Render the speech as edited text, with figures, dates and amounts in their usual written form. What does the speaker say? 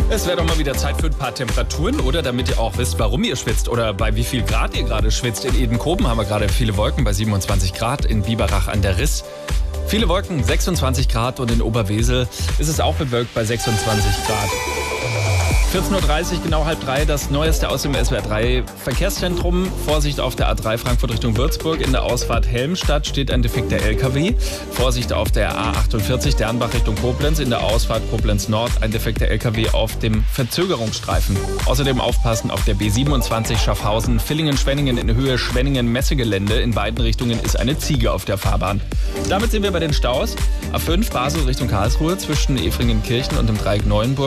Es wäre doch mal wieder Zeit für ein paar Temperaturen, oder? Damit ihr auch wisst, warum ihr schwitzt oder bei wie viel Grad ihr gerade schwitzt. In Edenkoben haben wir gerade viele Wolken bei 27 Grad, in Biberach an der Riss viele Wolken, 26 Grad und in Oberwesel ist es auch bewölkt bei 26 Grad. 14.30 Uhr, genau 2:30, das Neueste aus dem SWR3 Verkehrszentrum. Vorsicht auf der A3 Frankfurt Richtung Würzburg. In der Ausfahrt Helmstadt steht ein defekter LKW. Vorsicht auf der A48 Dernbach Richtung Koblenz. In der Ausfahrt Koblenz Nord ein defekter LKW auf dem Verzögerungsstreifen. Außerdem aufpassen auf der B27 Schaffhausen, Villingen-Schwenningen in Höhe Schwenningen-Messegelände. In beiden Richtungen ist eine Ziege auf der Fahrbahn. Damit sind wir bei den Staus. A5 Basel Richtung Karlsruhe zwischen Efringenkirchen und dem Dreieck Neuenburg.